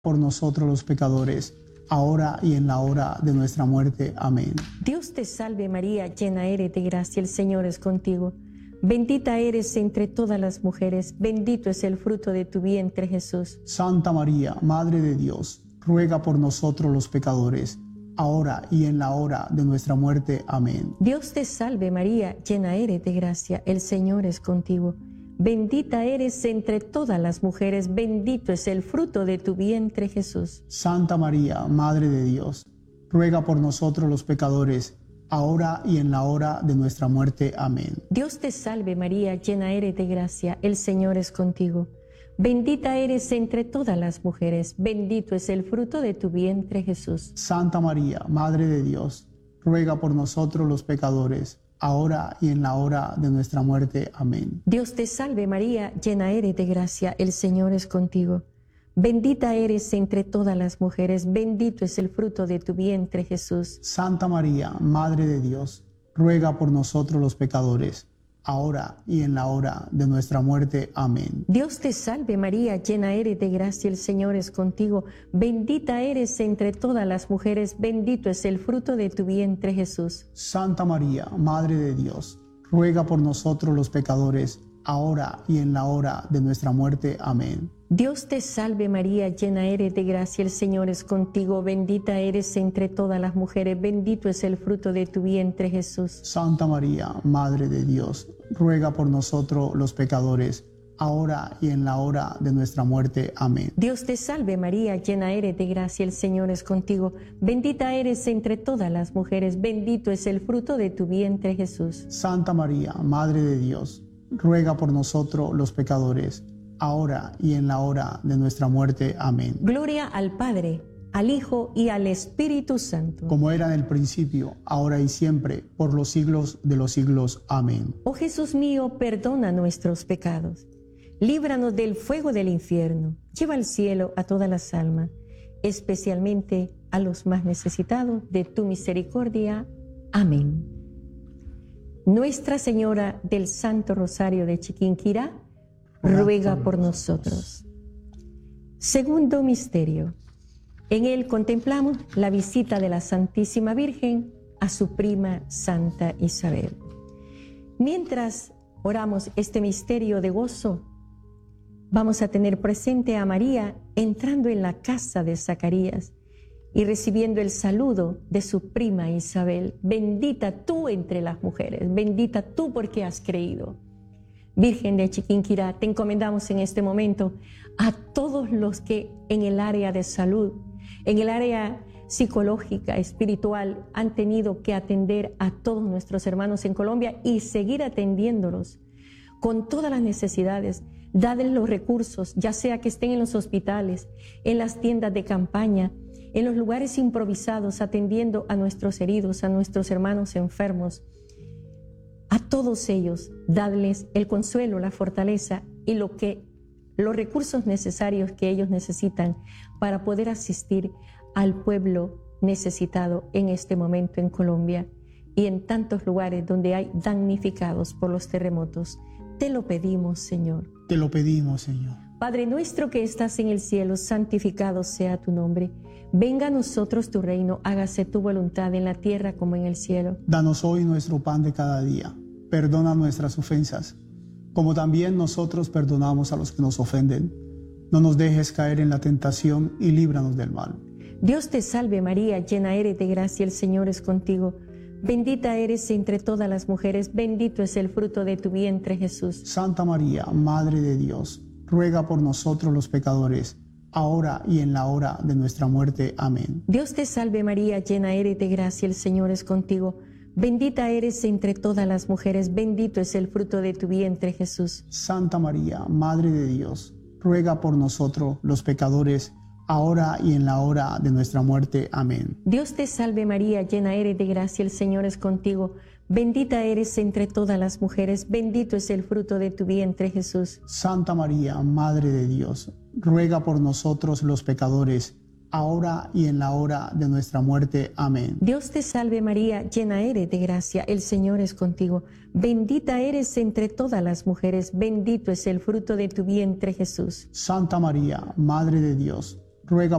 por nosotros los pecadores, ahora y en la hora de nuestra muerte. Amén. Dios te salve María, llena eres de gracia, el Señor es contigo. Bendita eres entre todas las mujeres, bendito es el fruto de tu vientre, Jesús. Santa María, Madre de Dios, ruega por nosotros los pecadores, ahora y en la hora de nuestra muerte. Amén. Dios te salve María, llena eres de gracia, el Señor es contigo. Bendita eres entre todas las mujeres, bendito es el fruto de tu vientre, Jesús. Santa María, Madre de Dios, ruega por nosotros los pecadores, ahora y en la hora de nuestra muerte. Amén. Dios te salve María, llena eres de gracia, el Señor es contigo. Bendita eres entre todas las mujeres, bendito es el fruto de tu vientre, Jesús. Santa María, Madre de Dios, ruega por nosotros los pecadores, ahora y en la hora de nuestra muerte. Amén. Dios te salve María, llena eres de gracia, el Señor es contigo. Bendita eres entre todas las mujeres, bendito es el fruto de tu vientre, Jesús. Santa María, Madre de Dios, ruega por nosotros los pecadores, ahora y en la hora de nuestra muerte. Amén. Dios te salve María, llena eres de gracia, el Señor es contigo. Bendita eres entre todas las mujeres, bendito es el fruto de tu vientre, Jesús. Santa María, Madre de Dios, ruega por nosotros los pecadores, ahora y en la hora de nuestra muerte. Amén. Dios te salve María, llena eres de gracia, el Señor es contigo. Bendita eres entre todas las mujeres, bendito es el fruto de tu vientre, Jesús. Santa María, Madre de Dios, ruega por nosotros los pecadores, ahora y en la hora de nuestra muerte. Amén. Dios te salve María, llena eres de gracia, el Señor es contigo. Bendita eres entre todas las mujeres, bendito es el fruto de tu vientre, Jesús. Santa María, Madre de Dios, ruega por nosotros los pecadores, ahora y en la hora de nuestra muerte. Amén. Gloria al Padre, al Hijo y al Espíritu Santo. Como era en el principio, ahora y siempre, por los siglos de los siglos. Amén. Oh Jesús mío, perdona nuestros pecados, líbranos del fuego del infierno, lleva al cielo a todas las almas, especialmente a los más necesitados de tu misericordia. Amén. Nuestra Señora del Santo Rosario de Chiquinquirá, ruega por nosotros. Segundo misterio. En él contemplamos la visita de la Santísima Virgen a su prima Santa Isabel. Mientras oramos este misterio de gozo, vamos a tener presente a María entrando en la casa de Zacarías y recibiendo el saludo de su prima Isabel. Bendita tú entre las mujeres, bendita tú porque has creído. Virgen de Chiquinquirá, te encomendamos en este momento a todos los que en el área de salud, en el área psicológica, espiritual, han tenido que atender a todos nuestros hermanos en Colombia y seguir atendiéndolos con todas las necesidades. Dadles los recursos, ya sea que estén en los hospitales, en las tiendas de campaña, en los lugares improvisados, atendiendo a nuestros heridos, a nuestros hermanos enfermos. A todos ellos, dadles el consuelo, la fortaleza y los recursos necesarios que ellos necesitan para poder asistir al pueblo necesitado en este momento en Colombia y en tantos lugares donde hay damnificados por los terremotos. Te lo pedimos, Señor. Te lo pedimos, Señor. Padre nuestro que estás en el cielo, santificado sea tu nombre. Venga a nosotros tu reino, hágase tu voluntad en la tierra como en el cielo. Danos hoy nuestro pan de cada día. Perdona nuestras ofensas, como también nosotros perdonamos a los que nos ofenden. No nos dejes caer en la tentación y líbranos del mal. Dios te salve María, llena eres de gracia, el Señor es contigo. Bendita eres entre todas las mujeres, bendito es el fruto de tu vientre, Jesús. Santa María, Madre de Dios, ruega por nosotros los pecadores, ahora y en la hora de nuestra muerte. Amén. Dios te salve María, llena eres de gracia, el Señor es contigo. Bendita eres entre todas las mujeres, bendito es el fruto de tu vientre, Jesús. Santa María, Madre de Dios, ruega por nosotros los pecadores, ahora y en la hora de nuestra muerte. Amén. Dios te salve María, llena eres de gracia, el Señor es contigo. Bendita eres entre todas las mujeres, bendito es el fruto de tu vientre, Jesús. Santa María, Madre de Dios, ruega por nosotros los pecadores, ahora y en la hora de nuestra muerte. Amén. Dios te salve María, llena eres de gracia, el Señor es contigo. Bendita eres entre todas las mujeres, bendito es el fruto de tu vientre, Jesús. Santa María, Madre de Dios, ruega